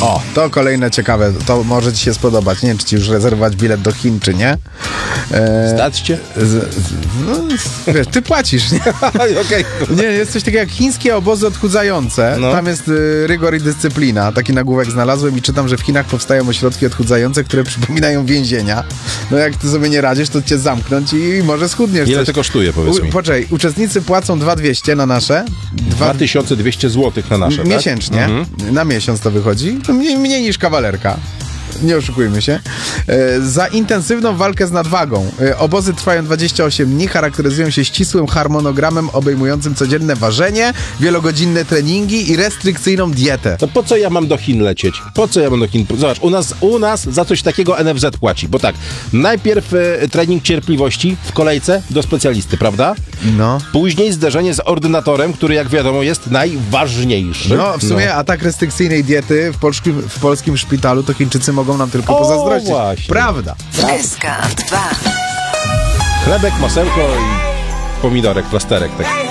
O, to kolejne ciekawe, to może ci się spodobać. Nie wiem, czy ci już rezerwować bilet do Chin, czy nie. Zdać No, wiesz, ty płacisz, nie? Okej. Nie, jest coś takiego jak chińskie obozy odchudzające. No. Tam jest rygor i dyscyplina. Taki nagłówek znalazłem i czytam, że w Chinach powstają ośrodki odchudzające, które przypominają więzienia. No jak ty sobie nie radzisz, to cię zamknąć i może schudniesz. Ile to kosztuje, powiedz mi? Poczekaj, uczestnicy płacą 2200 na nasze. 2200 zł na nasze, Miesięcznie. Tak? Na miesiąc to wychodzi. To mniej niż kawalerka. Nie oszukujmy się. Za intensywną walkę z nadwagą. Obozy trwają 28 dni, charakteryzują się ścisłym harmonogramem obejmującym codzienne ważenie, wielogodzinne treningi i restrykcyjną dietę. To po co ja mam do Chin lecieć? Po co ja mam do Chin? Zobacz, u nas za coś takiego NFZ płaci, bo tak, najpierw trening cierpliwości w kolejce do specjalisty, prawda? No. Później zderzenie z ordynatorem, który jak wiadomo jest najważniejszy. No, w sumie atak restrykcyjnej diety w polskim szpitalu to Chińczycy mogą nam tylko pozazdrościć. Właśnie. Prawda. SK2. Chlebek, masełko i pomidorek, plasterek. Tak.